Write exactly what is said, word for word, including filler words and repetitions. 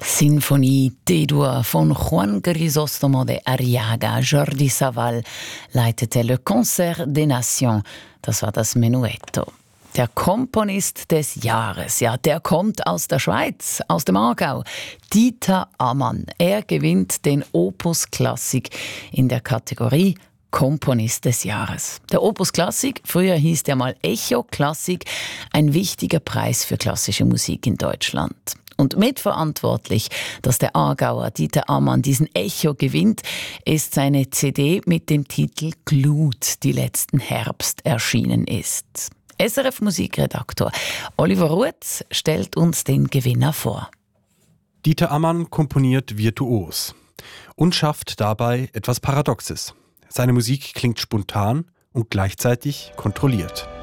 Sinfonie D-Dur von Juan Crisóstomo de Arriaga. Jordi Savall leitete Le Concert des Nations. Das war das Menuetto. Der Komponist des Jahres, ja, der kommt aus der Schweiz, aus dem Aargau. Dieter Ammann. Er gewinnt den Opus Klassik in der Kategorie Komponist des Jahres. Der Opus Klassik, früher hieß der mal Echo Klassik, ein wichtiger Preis für klassische Musik in Deutschland. Und mitverantwortlich, dass der Aargauer Dieter Ammann diesen Echo gewinnt, ist seine C D mit dem Titel Glut, die letzten Herbst erschienen ist. S R F-Musikredaktor Oliver Ruetz stellt uns den Gewinner vor. Dieter Ammann komponiert virtuos und schafft dabei etwas Paradoxes. Seine Musik klingt spontan und gleichzeitig kontrolliert.